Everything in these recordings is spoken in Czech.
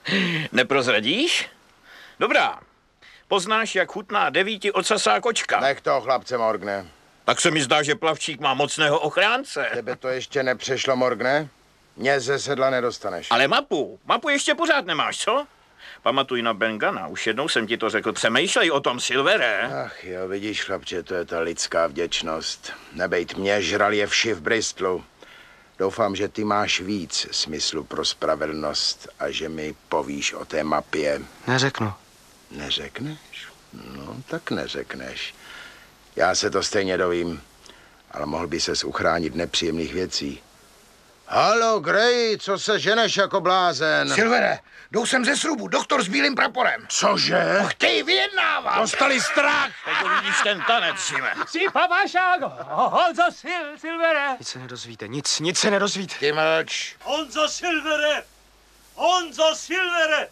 Neprozradíš? Dobrá. Poznáš, jak chutná 9ocasá kočka. Nech to, chlapce Morgne. Tak se mi zdá, že plavčík má mocného ochránce. Tebe to ještě nepřešlo, Morgne? Mě ze sedla nedostaneš. Ale mapu ještě pořád nemáš, co? Pamatuj na Bengana, už jednou jsem ti to řekl. Přemýšlej o tom, Silvere. Ach jo, vidíš, chlapče, to je ta lidská vděčnost. Nebejt mě, žral je vši v Bristolu. Doufám, že ty máš víc smyslu pro spravedlnost a že mi povíš o té mapě. Neřeknu. Neřekneš? No, tak neřekneš. Já se to stejně dovím, ale mohl by ses uchránit nepříjemných věcí. Halo, Gray, co se ženeš jako blázen? Silvere, jdou sem ze srubu, doktor s bílým praporem. Cože? Chtějí vyjednávat. Dostali strach! Teď vidíš ten tanec, Jime. Si papašágo, Honzo Silvere. Nic se nedozvíte, nic se nedozvíte. Ty mlč. Honzo Silvere, Honzo Silvere.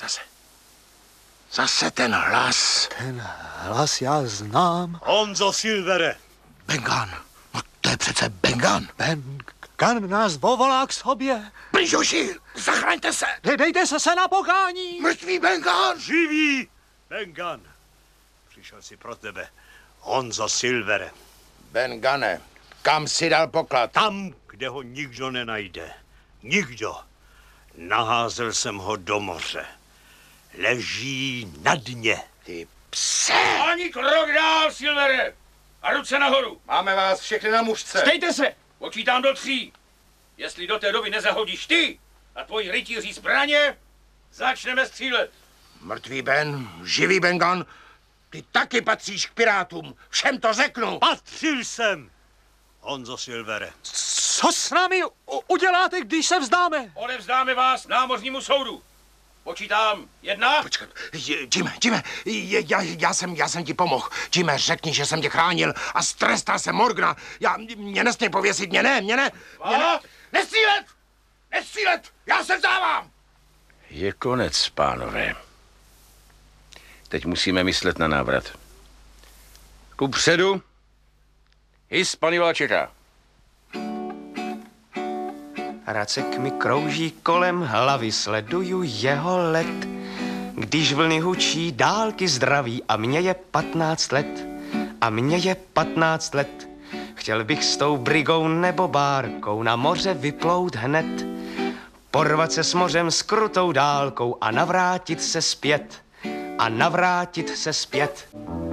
Zase ten hlas. Ten hlas já znám. Honzo Silvere. Bengan. No to je přece Bengan. Bengan nás volá k sobě. Blížoši, zachraňte se. Dejte se na pokání. Mrtvý Bengan. Živý Bengan. Přišel si pro tebe. Honzo Silvere. Bengane, kam si dal poklad? Tam, kde ho nikdo nenajde. Nikdo. Naházel jsem ho do moře. Leží na dně. Ty pse. Ani krok dál, Silvere. A ruce nahoru. Máme vás všechny na mužce. Dejte se. Počítám do 3. Jestli do té doby nezahodíš ty a tvoji rytíři zbraně, začneme střílet. Mrtvý Ben, živý Bengan. Ty taky patříš k pirátům. Všem to řeknu. Patřil jsem. Honzo Silvere. Co s námi uděláte, když se vzdáme? Odevzdáme vás námořnímu soudu. Počítám 1. Počkat, Jime, já jsem ti pomohl. Jime, řekni, že jsem tě chránil a strestal jsem Morgana. Mě nesmí pověsit, mě ne. 2. Nestřílet, já se vzdávám. Je konec, pánové. Teď musíme myslet na návrat. Kupředu. Hispaniola čeká. Racek mi krouží kolem hlavy, sleduju jeho let. Když vlny hučí, dálky zdraví a mně je 15 let. Chtěl bych s tou brigou nebo bárkou na moře vyplout hned. Porvat se s mořem s krutou dálkou a navrátit se zpět.